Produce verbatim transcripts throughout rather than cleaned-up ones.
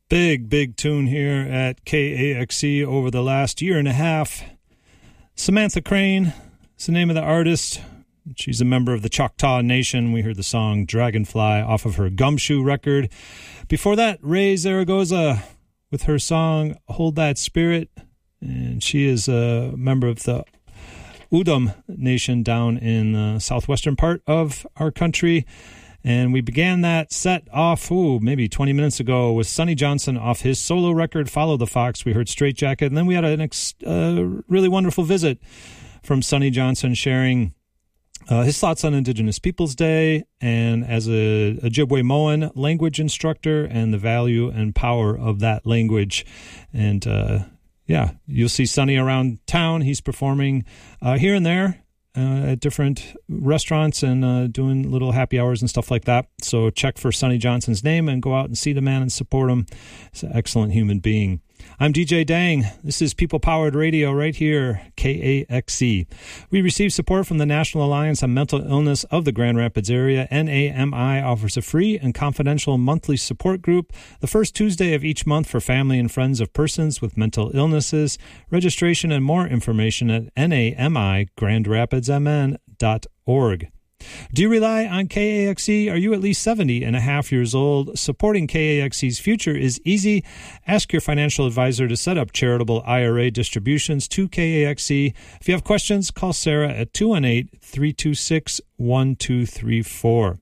Big, big tune here at K A X E over the last year and a half. Samantha Crane is the name of the artist. She's a member of the Choctaw Nation. We heard the song Dragonfly off of her Gumshoe record. Before that, Ray Zaragoza with her song Hold That Spirit. And she is a member of the Udom Nation down in the southwestern part of our country. And we began that set off, ooh, maybe twenty minutes ago with Sonny Johnson off his solo record, Follow the Fox. We heard Straight Jacket. And then we had a ex- uh, really wonderful visit from Sonny Johnson sharing uh, his thoughts on Indigenous Peoples Day and as a Ojibwe-Moan language instructor and the value and power of that language. And, uh, yeah, you'll see Sonny around town. He's performing uh, here and there. Uh, at different restaurants and uh, doing little happy hours and stuff like that. So check for Sonny Johnson's name and go out and see the man and support him. He's an excellent human being. I'm D J Dang. This is People Powered Radio right here, K A X E. We receive support from the National Alliance on Mental Illness of the Grand Rapids area. N A M I offers a free and confidential monthly support group the first Tuesday of each month for family and friends of persons with mental illnesses. Registration and more information at N A M I grand rapids m n dot org. Do you rely on K A X E? Are you at least seventy and a half years old? Supporting K A X E's future is easy. Ask your financial advisor to set up charitable I R A distributions to K A X E. If you have questions, call Sarah at two one eight, three two six, one two three four.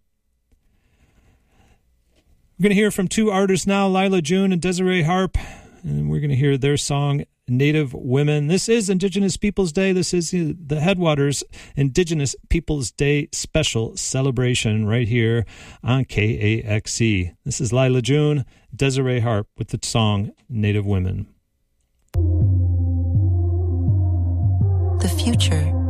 We're going to hear from two artists now, Lila June and Desiree Harp, and we're going to hear their song, Native Women. This is Indigenous Peoples Day. This is the Headwaters Indigenous Peoples Day special celebration right here on K A X E. This is Lila June, Desiree Harp with the song Native Women. The future